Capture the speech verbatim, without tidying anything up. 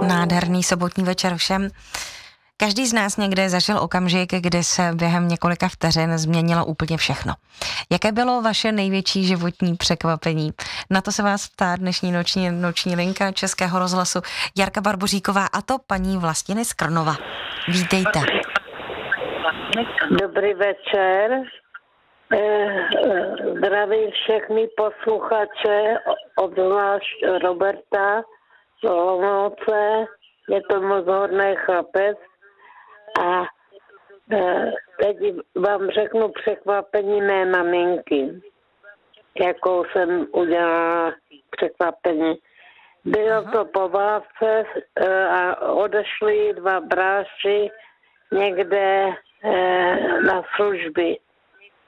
Nádherný sobotní večer všem. Každý z nás někde zažil okamžik, kdy se během několika vteřin změnilo úplně všechno. Jaké bylo vaše největší životní překvapení? Na to se vás ptá dnešní noční, noční linka Českého rozhlasu Jarka Barboříková, a to paní Vlastiny z Krnova. Vítejte. Dobrý večer. Zdravím všechny posluchače, obzvlášť Roberta z Olomouce. Je to moc hodný chlapec. A teď vám řeknu překvapení mé maminky, jakou jsem udělala překvapení. Bylo Aha. to po válce a odešli dva bráši někde na služby.